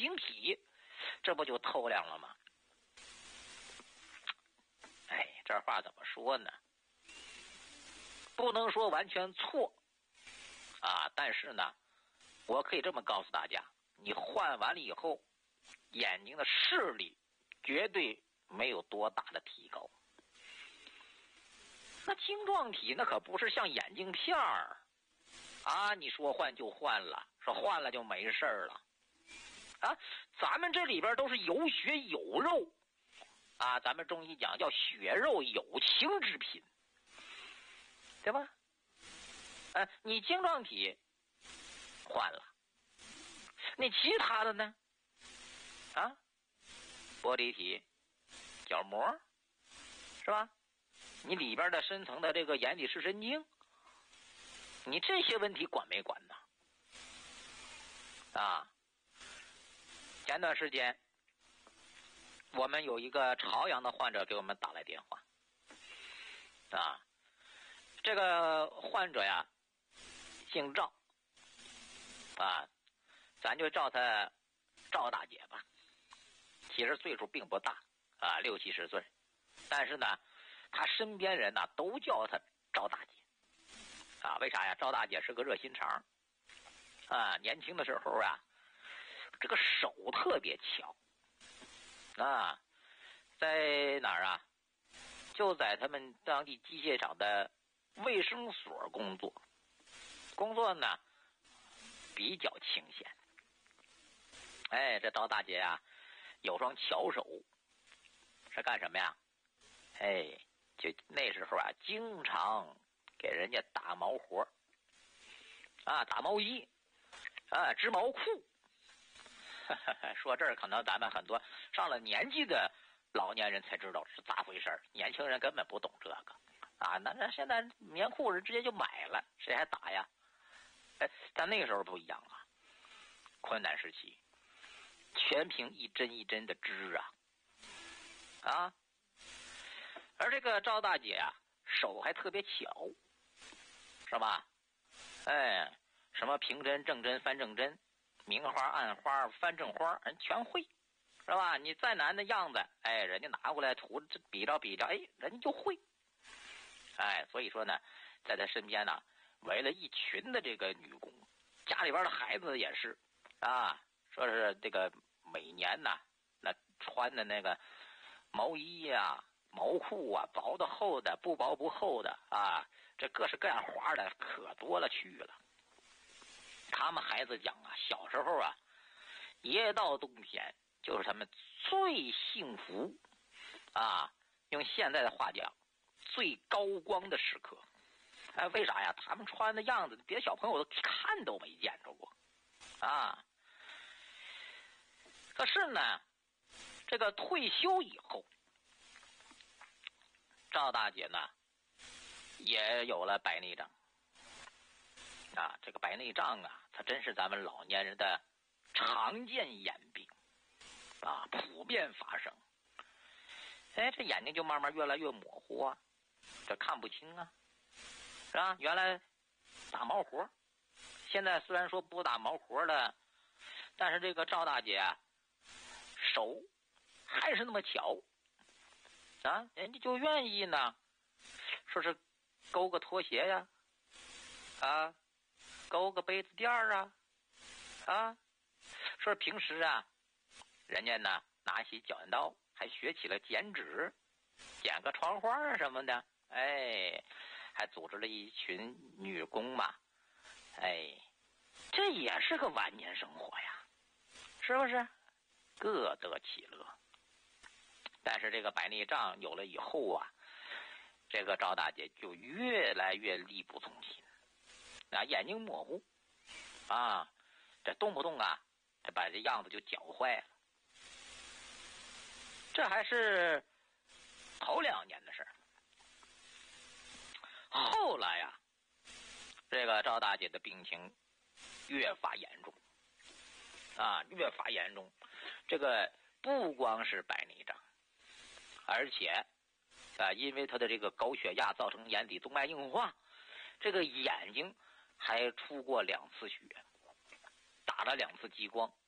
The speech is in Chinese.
晶体，这不就透亮了吗？哎，这话怎么说呢？不能说完全错啊，但是呢，我可以这么告诉大家，你换完了以后，眼睛的视力绝对没有多大的提高。那晶状体那可不是像眼镜片儿啊，你说换就换了，说换了就没事了啊。咱们这里边都是有血有肉啊，咱们中医讲叫血肉有情之品，对吧？你晶状体换了，你其他的呢？啊，玻璃体、角膜，是吧？你里边的深层的这个眼底视神经，你这些问题管没管呢？啊，前段时间我们有一个朝阳的患者给我们打来电话，啊，这个患者呀姓赵，啊，咱就叫他赵大姐吧。其实岁数并不大啊，60、70岁，但是呢，他身边人呢都叫他赵大姐，啊，为啥呀？赵大姐是个热心肠，啊，年轻的时候啊，这个手特别巧，啊，在哪儿啊？就在他们当地机械厂的卫生所工作，工作呢比较清闲。哎，这赵大姐啊，有双巧手，是干什么呀？哎，就那时候啊，经常给人家打毛活啊，打毛衣啊，织毛裤。说这儿可能咱们很多上了年纪的老年人才知道是咋回事，年轻人根本不懂这个啊。那现在棉裤人直接就买了，谁还打呀？哎，但那个时候不一样啊，困难时期，全凭一针一针的织啊。而这个赵大姐啊，手还特别巧，是吧？哎，什么平针、正针、翻正针，明花、暗花、翻正花，人全会，是吧？你再难的样子，哎，人家拿过来涂比照比照，哎，人家就会。哎，所以说呢，在他身边呢，围了一群的这个女工，家里边的孩子也是啊，说是这个每年呢，那穿的那个毛衣呀、毛裤啊，薄的厚的，不薄不厚的啊，这各式各样花的可多了去了。他们孩子讲啊，小时候啊，一到冬天就是他们最幸福啊，用现在的话讲，最高光的时刻。哎，为啥呀？他们穿的样子，别的小朋友都看都没见着过啊。可是呢，这个退休以后，赵大姐呢也有了白内障啊。这个白内障啊，它真是咱们老年人的常见眼病啊，普遍发生。哎，这眼睛就慢慢越来越模糊啊，这看不清啊，是吧？原来打毛活，现在虽然说不打毛活了，但是这个赵大姐啊，手还是那么巧啊，人家就愿意呢，说是勾个拖鞋呀，啊，勾个杯子垫啊，啊，说是平时啊，人家呢拿起剪刀，还学起了剪纸，剪个窗花啊什么的，哎，还组织了一群女工嘛，哎，这也是个晚年生活呀，是不是？各得其乐。但是这个白内障有了以后啊，这个赵大姐就越来越力不从心啊，眼睛模糊啊，这动不动啊，这把这样子就搅坏了。这还是头2年的事儿。后来呀，这个赵大姐的病情越发严重啊，越发严重。这个不光是白内障，而且啊，因为她的这个高血压造成眼底动脉硬化，这个眼睛还出过2次血，打了2次激光